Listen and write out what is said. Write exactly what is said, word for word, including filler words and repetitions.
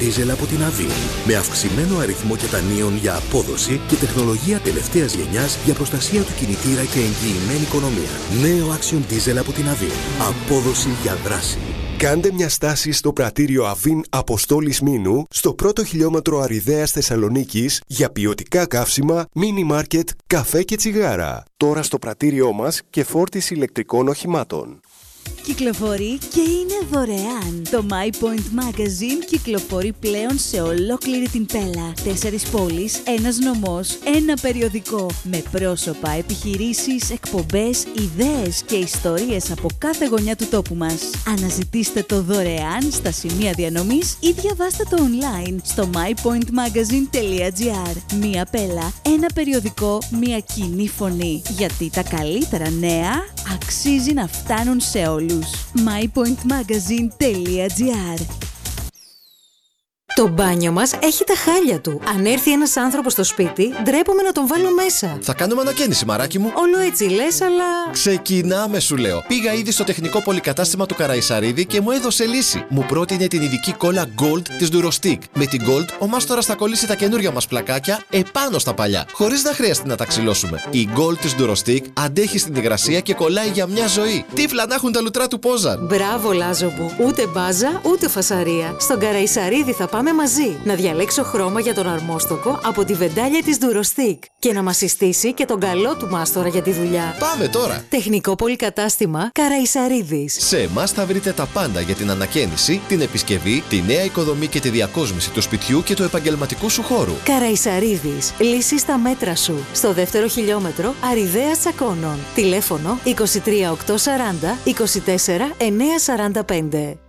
Diesel από την Avin. Με αυξημένο αριθμό κετανίων για απόδοση και τεχνολογία τελευταίας γενιάς για προστασία του κινητήρα και εγγυημένη οικονομία. Νέο Action Diesel από την Avin. Απόδοση για δράση. Κάντε μια στάση στο πρατήριο Avin Αποστόλης Μήνου, στο πρώτο χιλιόμετρο Αριδαίας Θεσσαλονίκης, για ποιοτικά καύσιμα, μίνι μάρκετ, καφέ και τσιγάρα. Τώρα στο πρατήριό μας και φόρτιση ηλεκτρικών οχημάτων. Κυκλοφορεί και είναι δωρεάν. Το My Point Magazine κυκλοφορεί πλέον σε ολόκληρη την Πέλα. Τέσσερις πόλεις, ένας νομός, ένα περιοδικό. Με πρόσωπα, επιχειρήσεις, εκπομπές, ιδέες και ιστορίες από κάθε γωνιά του τόπου μας. Αναζητήστε το δωρεάν στα σημεία διανομής ή διαβάστε το online στο my point magazine τελεία gr. Μία Πέλα, ένα περιοδικό, μία κοινή φωνή. Γιατί τα καλύτερα νέα αξίζει να φτάνουν σε όλους. my point magazine τελεία gr. Το μπάνιο μας έχει τα χάλια του. Αν έρθει ένας άνθρωπος στο σπίτι, ντρέπομαι να τον βάλω μέσα. Θα κάνουμε ανακαίνιση, μαράκι μου. Όλο έτσι λες, αλλά... Ξεκινάμε, σου λέω. Πήγα ήδη στο τεχνικό πολυκατάστημα του Καραϊσαρίδη και μου έδωσε λύση. Μου πρότεινε την ειδική κόλλα Gold της Durostick. Με την Gold, ο μάστορας θα κολλήσει τα καινούργια μας πλακάκια επάνω στα παλιά, χωρίς να χρειαστεί να τα ξυλώσουμε. Η Gold της Durostick αντέχει στην υγρασία και κολλάει για μια ζωή. Τύφλα να έχουν τα λουτρά του Πόζαν. Μπράβο, Λάζο μου. Ούτε μπάζα, ούτε φασαρία. Στον Καραϊσαρίδη θα πάμε μαζί. Να διαλέξω χρώμα για τον αρμόστοκο από τη βεντάλια της Durostick και να μας συστήσει και τον καλό του μάστορα για τη δουλειά. Πάμε τώρα! Τεχνικό πολυκατάστημα Καραϊσαρίδης. Σε εμάς θα βρείτε τα πάντα για την ανακαίνιση, την επισκευή, τη νέα οικοδομή και τη διακόσμηση του σπιτιού και του επαγγελματικού σου χώρου. Καραϊσαρίδης. Λύση στα μέτρα σου. Στο δεύτερο χιλιόμετρο Αριδαίας Τσακώνων. Τηλέφωνο είκοσι τρία οκτακόσια σαράντα είκοσι τέσσερα εννιακόσια σαράντα πέντε.